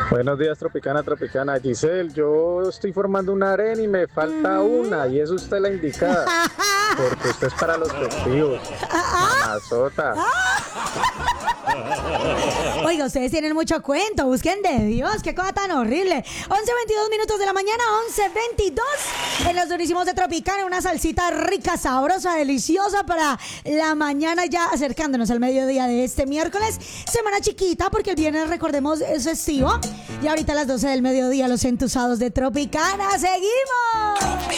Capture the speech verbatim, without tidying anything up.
Buenos días, Tropicana, Tropicana. Giselle, yo estoy formando una arena y me falta una, y es usted la indicada, porque usted es para los festivos. Mamazota. Oiga, ustedes tienen mucho cuento, busquen de Dios, qué cosa tan horrible. once veintidós minutos de la mañana, once veintidós. En los durísimos de Tropicana, una salsita rica, sabrosa, deliciosa para la mañana, ya acercándonos al mediodía de este miércoles. Semana chiquita, porque el viernes, recordemos, es festivo. Y ahorita a las doce del mediodía, los entusados de Tropicana. ¡Seguimos!